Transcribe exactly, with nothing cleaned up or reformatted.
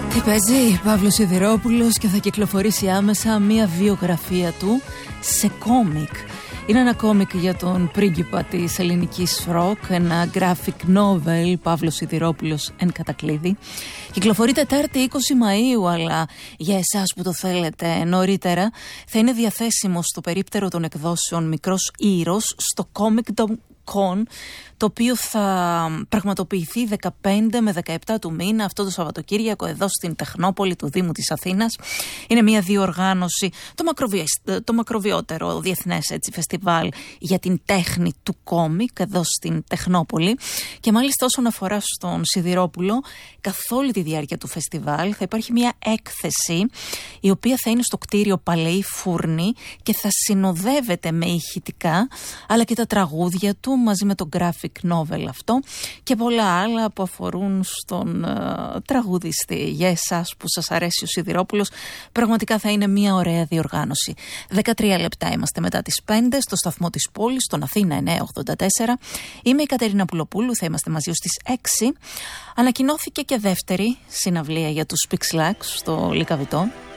Τι παίζει Παύλος Σιδηρόπουλος και θα κυκλοφορήσει άμεσα μία βιογραφία του σε κόμικ. Είναι ένα κόμικ για τον πρίγκιπα της ελληνικής ροκ, ένα graphic novel, Παύλος Σιδηρόπουλος εν κατακλείδη. Κυκλοφορεί Τετάρτη είκοσι Μαΐου, αλλά για εσάς που το θέλετε νωρίτερα θα είναι διαθέσιμο στο περίπτερο των εκδόσεων Μικρός Ήρος στο Comic Con, το οποίο θα πραγματοποιηθεί δεκαπέντε με δεκαεπτά του μήνα αυτό το Σαββατοκύριακο εδώ στην Τεχνόπολη του Δήμου της Αθήνας. Είναι μια διοργάνωση, το, μακροβι... το μακροβιότερο διεθνές έτσι, φεστιβάλ για την τέχνη του κόμικ εδώ στην Τεχνόπολη. Και μάλιστα όσον αφορά στον Σιδηρόπουλο, καθ' όλη τη διάρκεια του φεστιβάλ θα υπάρχει μια έκθεση η οποία θα είναι στο κτίριο Παλαιή Φούρνη και θα συνοδεύεται με ηχητικά αλλά και τα τραγούδια του μαζί με το graphic novel αυτό και πολλά άλλα που αφορούν στον uh, τραγουδιστή. Για εσάς που σας αρέσει ο Σιδηρόπουλος, πραγματικά θα είναι μια ωραία διοργάνωση. δεκατρία λεπτά είμαστε μετά τις πέντε στο σταθμό της πόλης, στον Αθήνα εννιακόσια ογδόντα τέσσερα. Είμαι η Κατερίνα Πουλοπούλου, θα είμαστε μαζί ως τις έξι. Ανακοινώθηκε και δεύτερη συναυλία για τους Pixlax στο Λυκαβητό.